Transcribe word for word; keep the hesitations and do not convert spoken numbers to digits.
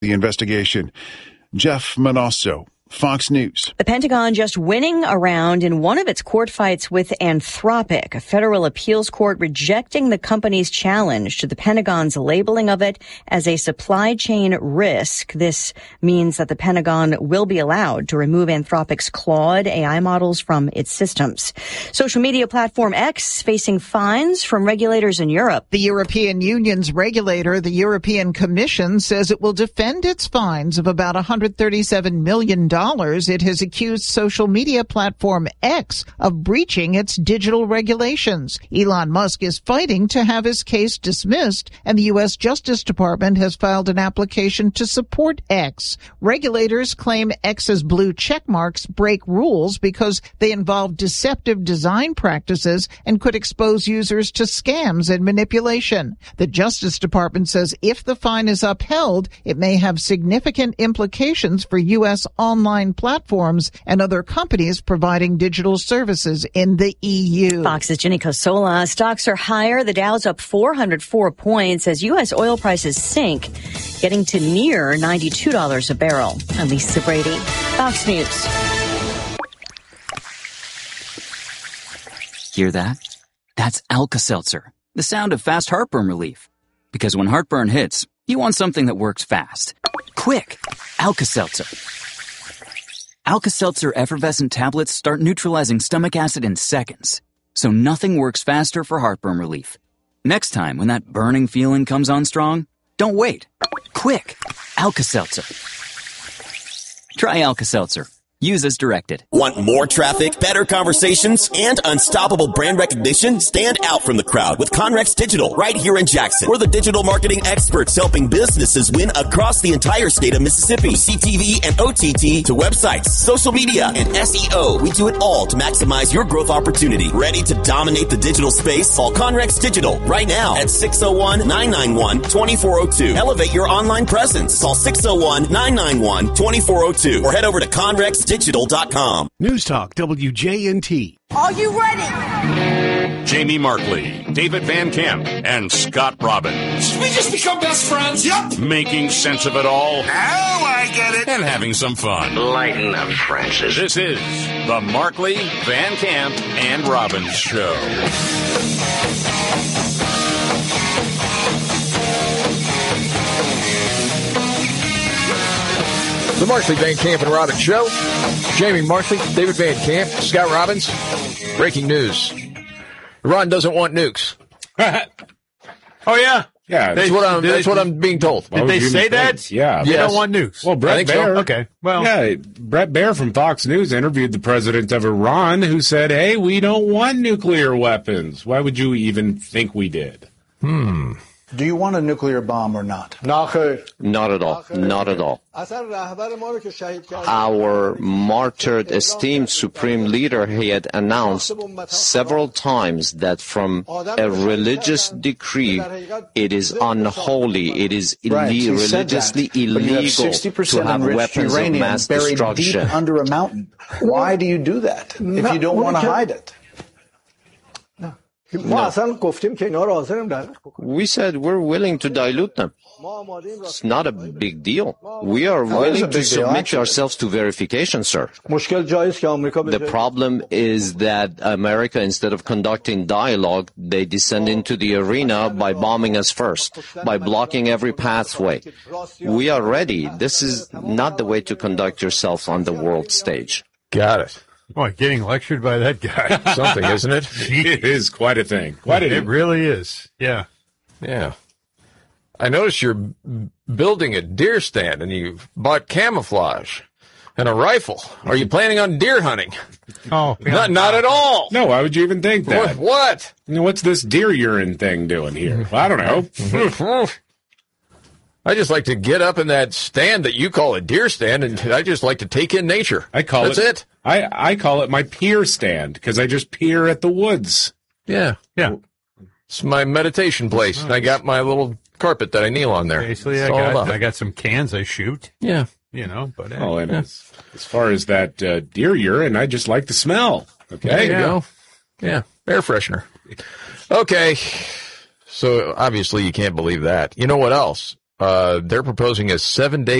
the investigation. Jeff Manosso, Fox News. The Pentagon just winning a round in one of its court fights with Anthropic, a federal appeals court rejecting the company's challenge to the Pentagon's labeling of it as a supply chain risk. This means that the Pentagon will be allowed to remove Anthropic's Claude A I models from its systems. Social media platform X facing fines from regulators in Europe. The European Union's regulator, the European Commission, says it will defend its fines of about one hundred thirty-seven million dollars. It has accused social media platform X of breaching its digital regulations. Elon Musk is fighting to have his case dismissed, and the U S Justice Department has filed an application to support X. Regulators claim X's blue check marks break rules because they involve deceptive design practices and could expose users to scams and manipulation. The Justice Department says if the fine is upheld, it may have significant implications for U S online platforms and other companies providing digital services in the E U. Fox's Ginny Cosola. Stocks are higher. The Dow's up four hundred four points as U S oil prices sink, getting to near ninety-two dollars a barrel. I'm Lisa Brady, Fox News. Hear that? That's Alka-Seltzer, the sound of fast heartburn relief. Because when heartburn hits, you want something that works fast. Quick! Alka-Seltzer. Alka-Seltzer effervescent tablets start neutralizing stomach acid in seconds, so nothing works faster for heartburn relief. Next time when that burning feeling comes on strong, don't wait. Quick! Alka-Seltzer. Try Alka-Seltzer. Use as directed. Want more traffic, better conversations, and unstoppable brand recognition? Stand out from the crowd with Conrex Digital right here in Jackson. We're the digital marketing experts helping businesses win across the entire state of Mississippi. From C T V and O T T to websites, social media, and S E O. We do it all to maximize your growth opportunity. Ready to dominate the digital space? Call Conrex Digital right now at six oh one, nine nine one, two four oh two. Elevate your online presence. Call six oh one, nine nine one, two four oh two or head over to Conrex digital dot com. News Talk W J N T. Are you ready? Jamie Markley, David Van Camp, and Scott Robbins. Did we just become best friends? Yep. Making sense of it all. Now I get it. And having some fun. Lighten up, Francis. This is the Markley, Van Camp, and Robbins Show. The Markley, Van Camp, and Robbins Show. Jamie Markley, David Van Camp, Scott Robbins. Breaking news. Iran doesn't want nukes. Oh, yeah? Yeah. That's, they, what, I'm, that's they, what I'm being told. Did they say that? Yeah. They yes. don't want nukes. Well, Brett Baer. So. Okay. Well, yeah, Brett Baer from Fox News interviewed the president of Iran who said, hey, we don't want nuclear weapons. Why would you even think we did? Hmm. Do you want a nuclear bomb or not? Not at all. Not at all. Our martyred, esteemed supreme leader, he had announced several times that from a religious decree, it is unholy, it is right, ille- religiously that. illegal to have weapons of mass buried destruction. Deep under a mountain. Why do you do that if you don't want to hide it? No. We said we're willing to dilute them. It's not a big deal. We are willing to submit deal, ourselves to verification, sir. The problem is that America, instead of conducting dialogue, they descend into the arena by bombing us first, by blocking every pathway. We are ready. This is not the way to conduct yourself on the world stage. Got it. Boy, getting lectured by that guy. Something, isn't it? It is quite a thing. Quite a It thing. really is. Yeah. Yeah. I noticed you're building a deer stand and you've bought camouflage and a rifle. Are you planning on deer hunting? Oh, yeah. Not, not at all. No, why would you even think that? What? What? You know, what's this deer urine thing doing here? Well, I don't know. I just like to get up in that stand that you call a deer stand, and I just like to take in nature. I call That's it. it. I, I call it my peer stand because I just peer at the woods. Yeah, yeah. It's my meditation place. I got my little carpet that I kneel on there. Basically, I got, I got some cans I shoot. Yeah. You know, but oh, and yeah. as, as far as that uh, deer urine, I just like the smell. Okay, there you yeah. go. Yeah, air freshener. Okay, so obviously you can't believe that. You know what else? Uh, they're proposing a seven-day